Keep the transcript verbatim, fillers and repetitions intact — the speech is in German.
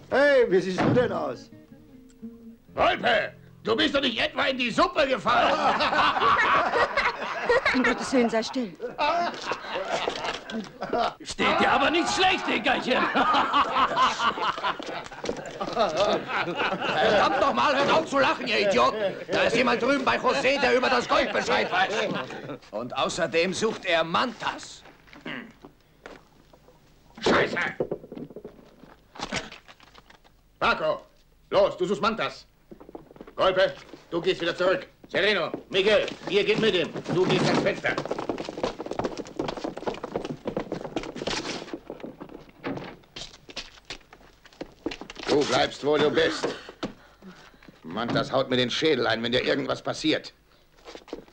Hey, wie siehst du denn aus? Golpe, du bist doch nicht etwa in die Suppe gefallen. Um Gottes Willen, sei still. Steht dir aber nicht schlecht, Dickerchen. Verdammt doch mal, hört auf zu lachen, ihr Idioten. Da ist jemand drüben bei José, der über das Gold Bescheid weiß. Und außerdem sucht er Mantas. Scheiße! Paco, los, du suchst Mantas. Golpe, du gehst wieder zurück. Sereno, Miguel, ihr geht mit ihm. Du gehst ans Fenster. Du bleibst, wo du bist. Mantas haut mir den Schädel ein, wenn dir irgendwas passiert.